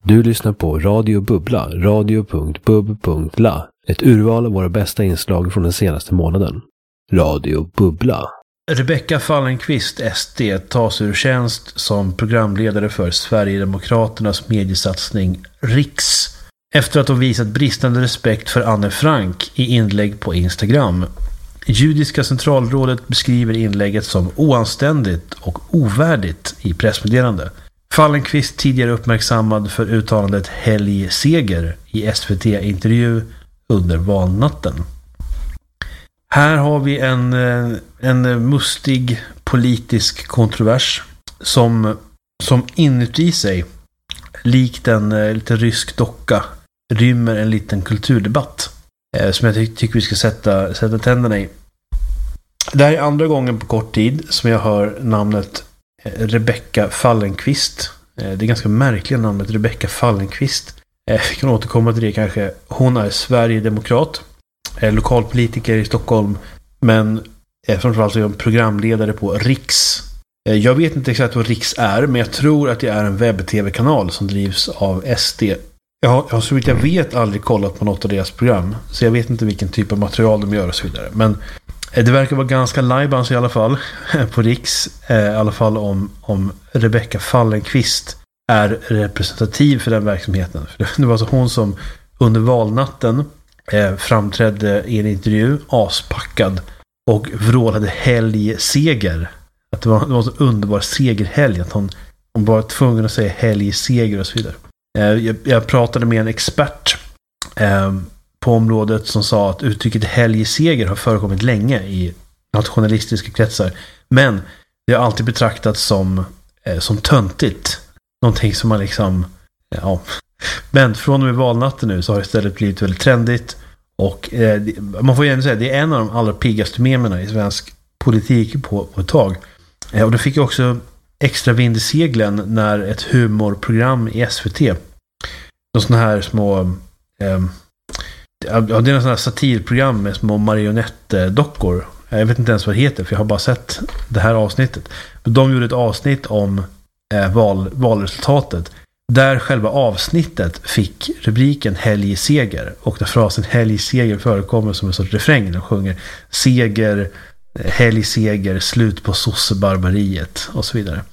Du lyssnar på Radio Bubbla, radio.bub.la. Ett urval av våra bästa inslag från den senaste månaden. Radio Bubbla. Rebecka Fallenkvist, SD, tas ur tjänst som programledare för Sverigedemokraternas mediesatsning Riks. Efter att hon visat bristande respekt för Anne Frank i inlägg på Instagram. Judiska centralrådet beskriver inlägget som oanständigt och ovärdigt i pressmeddelande. Fallenkvist tidigare uppmärksammad för uttalandet helgseger i SVT-intervju under valnatten. Här har vi en mustig politisk kontrovers som inuti sig, likt en lite rysk docka, rymmer en liten kulturdebatt som jag tycker vi ska sätta tänderna i. Det här är andra gången på kort tid som jag hör namnet Rebecka Fallenkvist. Det är ganska märkligt namnet Rebecka Fallenkvist. Vi kan återkomma till det kanske. Hon är Sverigedemokrat, lokalpolitiker i Stockholm, men framförallt är hon programledare på Riks. Jag vet inte exakt vad Riks är, men jag tror att det är en webb-tv-kanal som drivs av SD. Jag har så vitt jag vet aldrig kollat på något av deras program, så jag vet inte vilken typ av material de gör och så vidare. Men det verkar vara ganska lajbans i alla fall på Riks, i alla fall om Rebecka Fallenkvist är representativ för den verksamheten. För det var så hon som under valnatten framträdde i en intervju aspackad och vrålade helgseger. Att det var en så underbar segerhelg att hon var tvungen att säga helgseger och så vidare. Jag pratade med en expert på området som sa att uttrycket helgseger har förekommit länge i nationalistiska kretsar, men det har alltid betraktats som töntigt, någonting som man liksom men från och med valnatten nu så har det istället blivit väldigt trendigt, och man får ju ändå säga det är en av de allra piggaste memerna i svensk politik på ett tag, och det fick ju också extra vind i seglen när ett humorprogram i SVT, och såna här små det är en sån här satirprogram med små marionettdockor. Jag vet inte ens vad det heter, för jag har bara sett det här avsnittet. Men de gjorde ett avsnitt om valresultatet, där själva avsnittet fick rubriken helgseger, och där frasen helgseger förekommer som en sorts refräng. De sjunger seger, helgseger, slut på sossebarbariet och så vidare.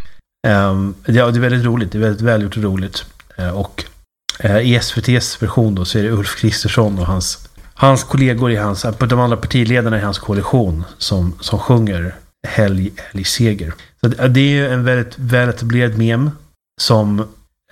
Det är väldigt roligt, det är väldigt välgjort och roligt. Och i SVT:s version då så är det Ulf Kristersson och hans kollegor på de andra partiledarna i hans koalition som sjunger helgseger. Så det är ju en väldigt väletablerad mem som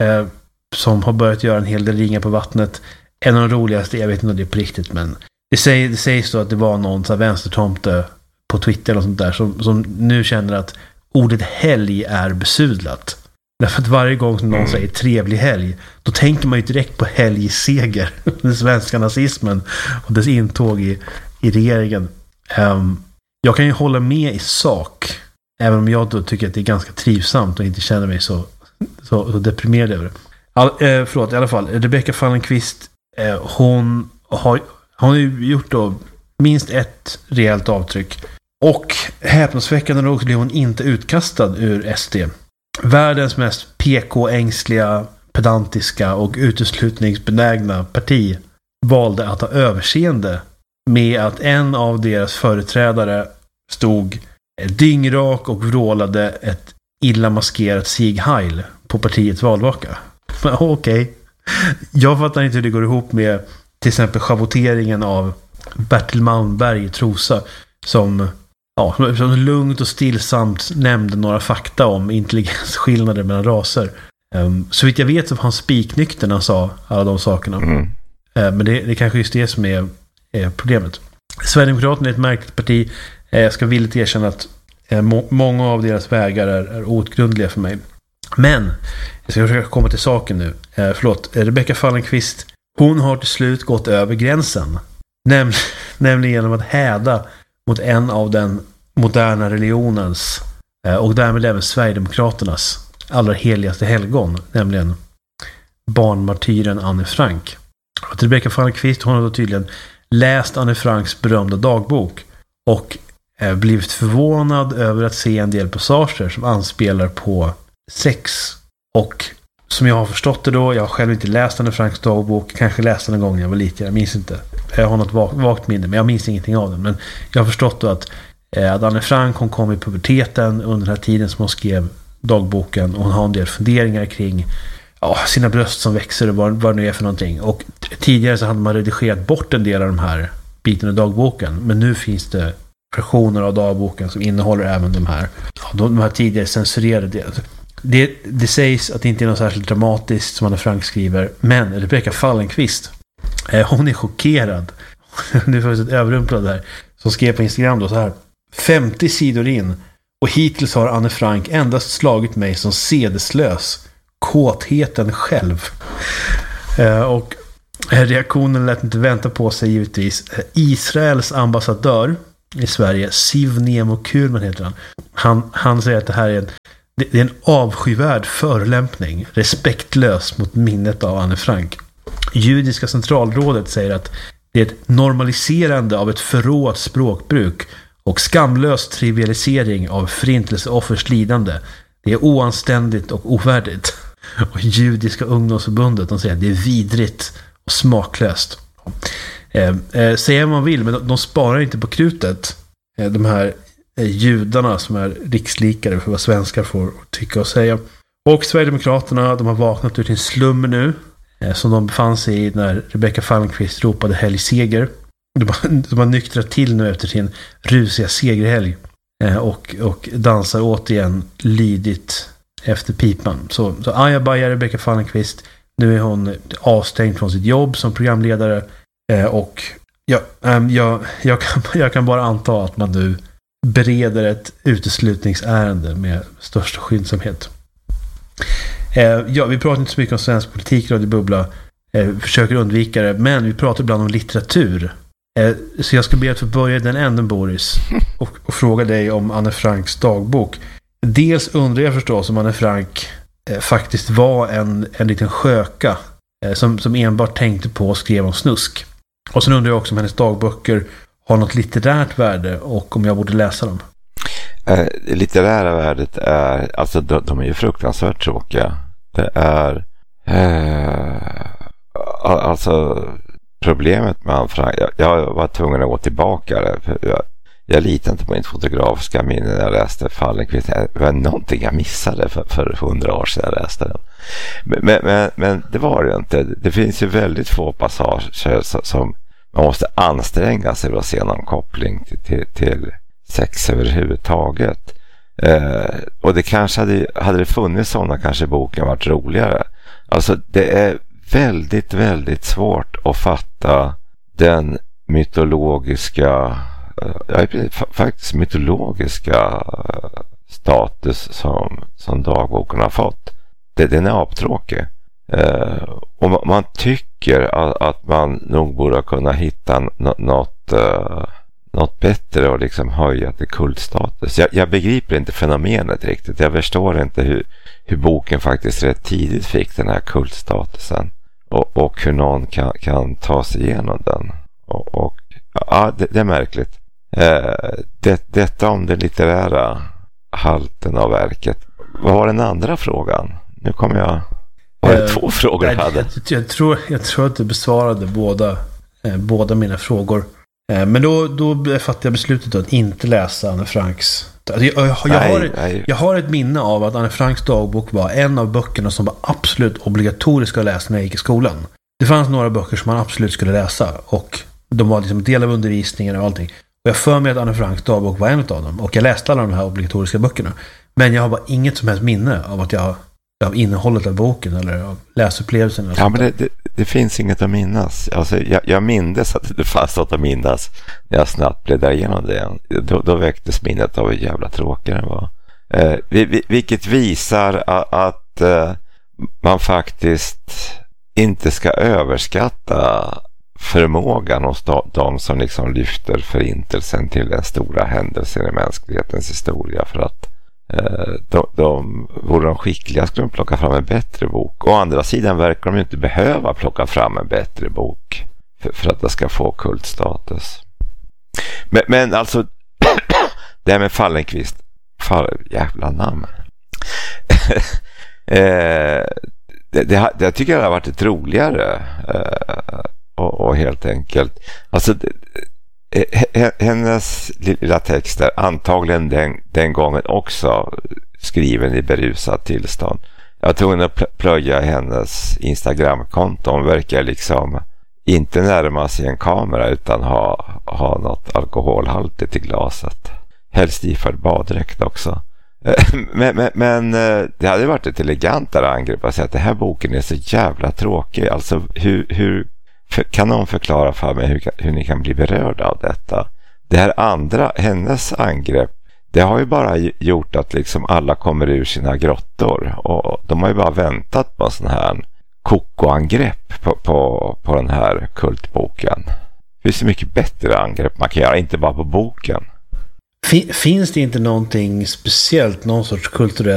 har börjat göra en hel del ringar på vattnet. En av de roligaste, jag vet inte om det är på riktigt, men det sägs då att det var någon så här vänstertomte på Twitter eller sånt där som nu känner att ordet helg är besudlat. Därför att varje gång som någon säger trevlig helg, då tänker man ju direkt på helgseger, den svenska nazismen och dess intåg i regeringen. Jag kan ju hålla med i sak, även om jag då tycker att det är ganska trivsamt och inte känner mig så deprimerad över det. I alla fall, Rebecka Fallenkvist, hon har ju gjort då minst ett rejält avtryck, och häpnadsväckande nog blev hon inte utkastad ur SD. Världens mest PK-ängsliga, pedantiska och uteslutningsbenägna parti valde att ha överseende med att en av deras företrädare stod dyngrak och vrålade ett illa maskerat Sieg Heil på partiets valvaka. Men okej. Jag fattar inte hur det går ihop med till exempel schavoteringen av Bertil Malmberg i Trosa som lugnt och stillsamt nämnde några fakta om intelligensskillnader mellan raser. Så vitt jag vet så var han spiknykter när han sa alla de sakerna. Men det är kanske just det som är problemet. Sverigedemokraterna är ett märkligt parti. Jag ska villigt erkänna att många av deras vägar är outgrundliga för mig. Men jag ska försöka komma till saken nu. Rebecka Fallenkvist, hon har till slut gått över gränsen. Nämligen genom att häda mot en av den moderna religionens och därmed även Sverigedemokraternas allra heligaste helgon, nämligen barnmartyren Anne Frank. Och Rebecka Fallenkvist, hon har då tydligen läst Anne Franks berömda dagbok och blivit förvånad över att se en del passager som anspelar på sex och som jag har förstått det då, jag har själv inte läst Anne Franks dagbok, kanske läste den någon gång när jag var liten, jag minns inte. Jag har något vagt minne, men jag minns ingenting av den. Men jag har förstått då att Anne Frank, hon kom i puberteten under den här tiden som hon skrev dagboken, och hon har en del funderingar kring sina bröst som växer och vad det nu är för någonting. Och tidigare så hade man redigerat bort en del av de här bitarna i dagboken, men nu finns det versioner av dagboken som innehåller även de här tidigare censurerade. Det sägs att det inte är något särskilt dramatiskt som Anne Frank skriver, men Rebecka Fallenkvist, hon är chockerad. Det var ett överrumplad där, som skrev på Instagram då så här: 50 sidor in och hittills har Anne Frank endast slagit mig som sedeslös, kåtheten själv. Och reaktionen lät inte vänta på sig givetvis. Israels ambassadör i Sverige, Siv Nemo Kurman heter han säger att det här är en avskyvärd förolämpning, respektlös mot minnet av Anne Frank. Judiska centralrådet säger att det är ett normaliserande av ett förråat språkbruk och skamlös trivialisering av förintelseoffers lidande. Det är oanständigt och ovärdigt. Och Judiska ungdomsförbundet, de säger att det är vidrigt och smaklöst. Säger vad man vill, men de sparar inte på krutet. De här judarna som är rikslikare för vad svenskar får tycka och säga. Och Sverigedemokraterna, de har vaknat ur sin slum nu, som de befann sig i när Rebecka Fallenkvist ropade helgseger. De har nyktrat till nu efter sin rusiga segerhelg och dansar återigen lydigt efter pipan. Så ajabaja Rebecka Fallenkvist. Nu är hon avstängd från sitt jobb som programledare, och jag kan bara anta att man nu bereder ett uteslutningsärende med största skyndsamhet. Vi pratar inte så mycket om svensk politik, Radio Bubbla. Försöker undvika det, men vi pratar ibland om litteratur. Så jag ska be att få börja i den änden, Boris, och fråga dig om Anne Franks dagbok. Dels undrar jag förstås om Anne Frank faktiskt var en liten sköka som enbart tänkte på och skrev om snusk. Och sen undrar jag också om hennes dagböcker har något litterärt värde och om jag borde läsa dem. Det litterära värdet är, alltså de är ju fruktansvärt tråkiga. Det är alltså problemet med Anne Frank, jag var tvungen att gå tillbaka där, för jag litar inte på mitt fotografiska minne när jag läste Fallenkvist. Det var någonting jag missade för 100 år sedan jag läste den. Men det var det inte. Det finns ju väldigt få passager som man måste anstränga sig för att se någon koppling till sex överhuvudtaget. Och det kanske hade det funnits sådana, kanske boken varit roligare. Alltså det är väldigt, väldigt svårt att fatta den mytologiska status som dagboken har fått. Den är aptråkig. Och man tycker att man nog borde kunna hitta något bättre och liksom höja till kultstatus. Jag begriper inte fenomenet riktigt. Jag förstår inte hur boken faktiskt rätt tidigt fick den här kultstatusen. Och hur någon kan ta sig igenom den. Och ja, det är märkligt. Detta om den litterära halten av verket. Vad var den andra frågan? Nu kommer jag... Var det 2 frågor jag hade? Jag tror att du besvarade båda mina frågor. Men då fattade jag beslutet att inte läsa Anne Franks. Jag har ett minne av att Anne Franks dagbok var en av böckerna som var absolut obligatoriska att läsa när jag gick i skolan. Det fanns några böcker som man absolut skulle läsa, och de var liksom del av undervisningen och allting. Och jag för mig att Anne Franks dagbok var en av dem, och jag läste alla de här obligatoriska böckerna. Men jag har bara inget som helst minne av att av innehållet av boken eller av läsupplevelsen. Ja, men det finns inget att minnas. Alltså, jag mindes att det fanns något att minnas när jag snabbt blev där igenom det. Då väcktes minnet av hur jävla tråkig den var. Vilket visar att man faktiskt inte ska överskatta förmågan hos de som liksom lyfter förintelsen till den stora händelsen i mänsklighetens historia, för att vore de skickliga skulle de plocka fram en bättre bok. Å andra sidan verkar de ju inte behöva plocka fram en bättre bok för att det ska få kultstatus. Men alltså det här med Fallenkvist, jävla namn. det tycker jag har varit ett roligare och helt enkelt. Alltså hennes lilla texter, antagligen den gången också skriven i berusat tillstånd. Jag tog att plöja hennes Instagramkonto. Hon verkar liksom inte närma sig en kamera utan ha något alkoholhaltigt i glaset. Helst iförd baddräkt också. Men det hade varit ett elegantare angrepp att säga att den här boken är så jävla tråkig. Alltså hur kan någon förklara för mig hur ni kan bli berörda av detta? Det här andra, hennes angrepp, det har ju bara gjort att liksom alla kommer ur sina grottor, och de har ju bara väntat på en sån här kokoangrepp på den här kultboken. Det finns så mycket bättre angrepp man kan göra, inte bara på boken. Finns det inte någonting speciellt, någon sorts kulturell